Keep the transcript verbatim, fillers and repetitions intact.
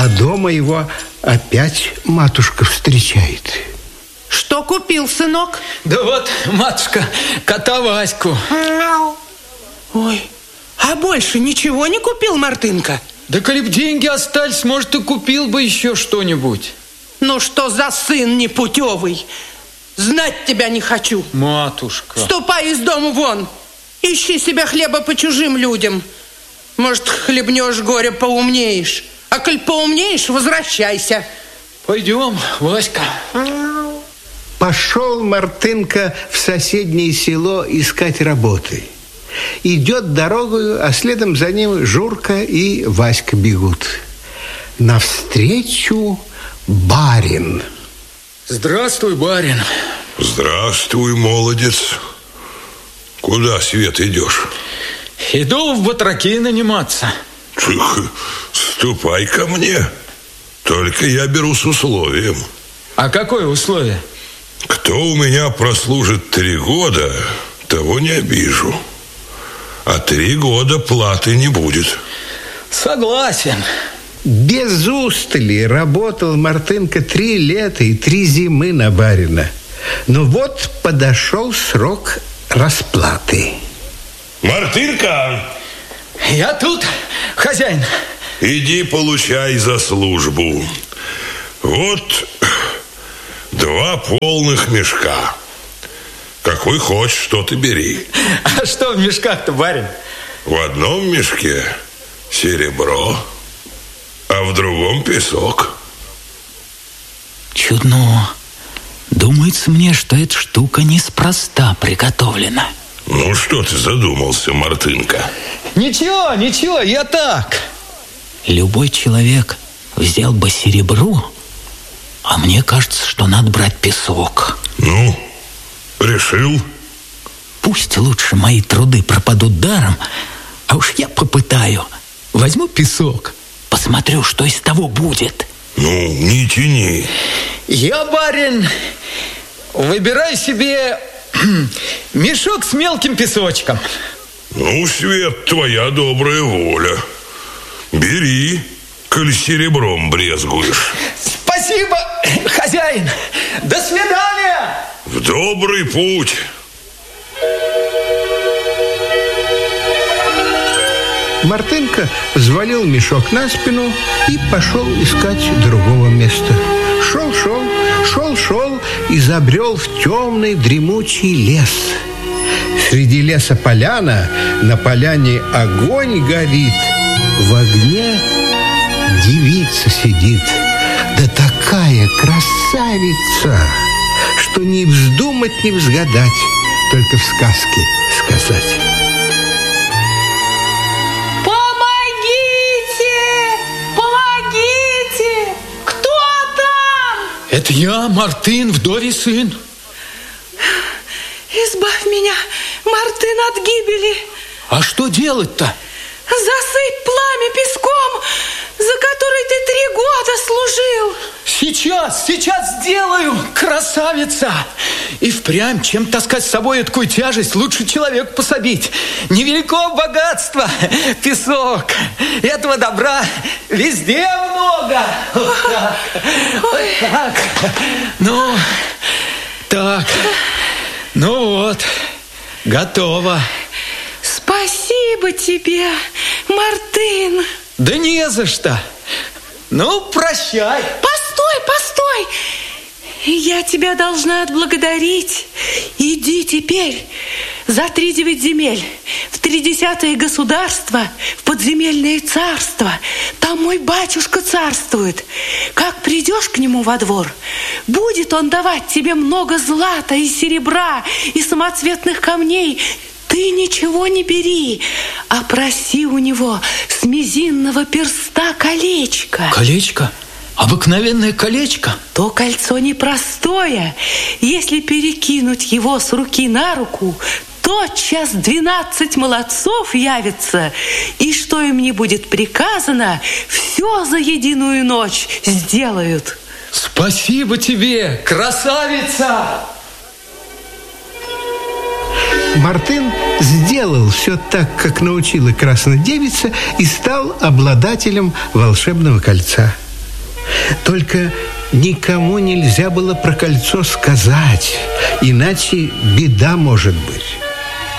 дома его опять матушка встречает. Что купил, сынок? Да вот, матушка, кота Ваську. Ой, а больше ничего не купил, Мартынка? Да коли б деньги остались, может, и купил бы еще что-нибудь. Ну что за сын непутевый? Знать тебя не хочу. Матушка. Ступай из дома вон. Ищи себе хлеба по чужим людям. Может, хлебнешь горе, поумнеешь. А коль поумнеешь, возвращайся. Пойдем, Васька. Пошел Мартынка в соседнее село искать работы. Идет дорогою, а следом за ним Журка и Васька бегут. Навстречу барин. Здравствуй, барин. Здравствуй, молодец. Куда, Свет, идешь? Иду в батраки наниматься. Ступай ко мне. Только я беру с условием. А какое условие? Кто у меня прослужит три года, того не обижу. А три года платы не будет. Согласен. Без устали работал Мартынка три лета и три зимы на барина. Но вот подошел срок расплаты. Мартынка! Я тут, хозяин. Иди получай за службу. Вот два полных мешка. Какой хочешь, что ты бери. А что в мешках-то, барин? В одном мешке серебро, а в другом песок. Чудно. Думается мне, что эта штука неспроста приготовлена. Ну, что ты задумался, Мартынка? Ничего, ничего, я так. Любой человек взял бы серебро, а мне кажется, что надо брать песок. Ну, решил? Пусть лучше мои труды пропадут даром, а уж я попытаю. Возьму песок, посмотрю, что из того будет. Ну, не тяни. Я, барин, выбирай себе мешок с мелким песочком. Ну, Свет, твоя добрая воля. Бери, коль серебром брезгуешь. Спасибо, хозяин. До свидания. В добрый путь. Мартынка взвалил мешок на спину и пошел искать другого места. Шел-шел, шел-шел и забрел в темный дремучий лес. Среди леса поляна, на поляне огонь горит, в огне девица сидит. Да такая красавица, что не вздумать, не взгадать, только в сказке сказать. Это я, Мартын, вдовий сын. Избавь меня, Мартын, от гибели. А что делать-то? Засыпь пламя песком, за который ты три года служил. Сейчас, сейчас сделаю, красавица. И впрямь, чем таскать с собой такую тяжесть, лучше человек пособить. Невелико богатство, песок. Этого добра везде много. Вот так, вот так. Ну, так. Ну вот, готово. Спасибо тебе, Мартын. Да не за что. Ну, прощай. Постой, постой. Я тебя должна отблагодарить. Иди теперь за три девять земель, в тридесятое государство, в подземельное царство. Там мой батюшка царствует. Как придешь к нему во двор, будет он давать тебе много злата и серебра и самоцветных камней. Ты ничего не бери, а проси у него с мизинного перста колечко. Колечко? Обыкновенное колечко? То кольцо непростое. Если перекинуть его с руки на руку, тотчас двенадцать молодцов явится, и что им не будет приказано, все за единую ночь сделают. Спасибо тебе, красавица! Мартын сделал все так, как научила красная девица, и стал обладателем волшебного кольца. Только никому нельзя было про кольцо сказать, иначе беда может быть.